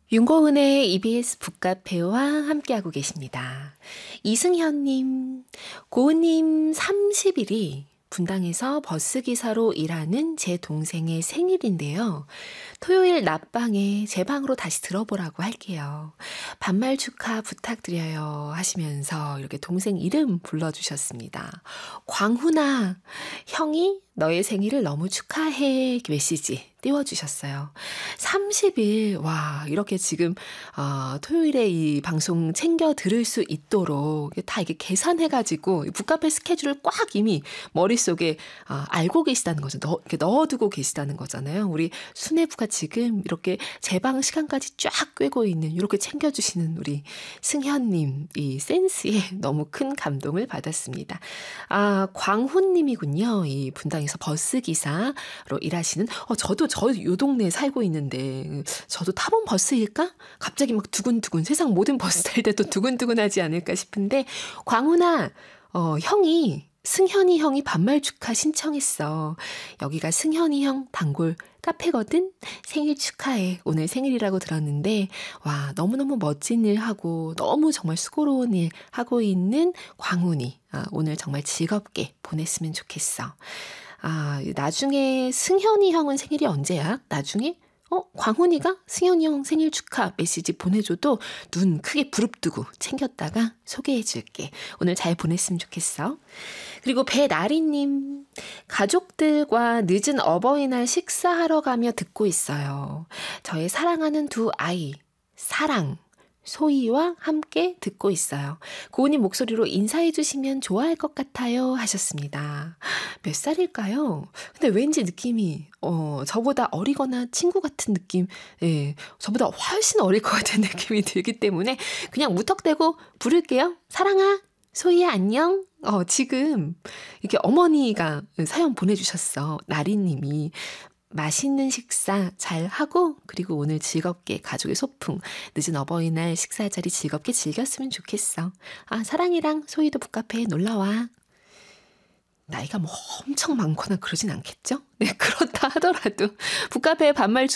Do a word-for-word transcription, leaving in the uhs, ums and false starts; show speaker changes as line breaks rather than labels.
윤고은의 이비에스 북카페와 함께하고 계십니다. 이승현님, 고은님 삼십 일이 분당에서 버스기사로 일하는 제 동생의 생일인데요. 토요일 낮방에 제 방으로 다시 들어보라고 할게요. 반말 축하 부탁드려요 하시면서 이렇게 동생 이름 불러주셨습니다. 광훈아, 형이 너의 생일을 너무 축하해 메시지 띄워주셨어요. 삼십 일, 와, 이렇게 지금, 어, 토요일에 이 방송 챙겨 들을 수 있도록 다 이게 계산해가지고 북카페 스케줄을 꽉 이미 머릿속에 어, 알고 계시다는 거죠. 넣, 이렇게 넣어두고 계시다는 거잖아요. 우리 수뇌부가 지금 이렇게 제방 시간까지 쫙 꿰고 있는, 이렇게 챙겨주시는 우리 승현님, 이 센스에 너무 큰 감동을 받았습니다. 아, 광훈님이군요. 이 분당에서 버스기사로 일하시는, 어, 저도 저 요 동네에 살고 있는데 저도 타본 버스일까? 갑자기 막 두근두근, 세상 모든 버스 탈 때도 두근두근하지 않을까 싶은데, 광훈아, 어, 형이 승현이 형이 반말 축하 신청했어. 여기가 승현이 형 단골 카페거든. 생일 축하해. 오늘 생일이라고 들었는데, 와, 너무너무 멋진 일 하고 너무 정말 수고로운 일 하고 있는 광훈이, 아, 오늘 정말 즐겁게 보냈으면 좋겠어. 아, 나중에 승현이 형은 생일이 언제야? 나중에? 어, 광훈이가 승현이 형 생일 축하 메시지 보내줘도 눈 크게 부릅뜨고 챙겼다가 소개해줄게. 오늘 잘 보냈으면 좋겠어. 그리고 배나리님, 가족들과 늦은 어버이날 식사하러 가며 듣고 있어요. 저의 사랑하는 두 아이, 사랑, 소희와 함께 듣고 있어요. 고은님 목소리로 인사해 주시면 좋아할 것 같아요 하셨습니다. 몇 살일까요? 근데 왠지 느낌이 어, 저보다 어리거나 친구 같은 느낌, 예, 저보다 훨씬 어릴 것 같은 느낌이 들기 때문에 그냥 무턱대고 부를게요. 사랑아, 소희야 안녕. 어, 지금 이렇게 어머니가 사연 보내주셨어. 나리님이. 맛있는 식사 잘 하고, 그리고 오늘 즐겁게 가족의 소풍, 늦은 어버이날 식사 자리 즐겁게 즐겼으면 좋겠어. 아, 사랑이랑 소희도 북카페에 놀러와. 나이가 뭐 엄청 많거나 그러진 않겠죠? 네, 그렇다 하더라도 북카페에 반말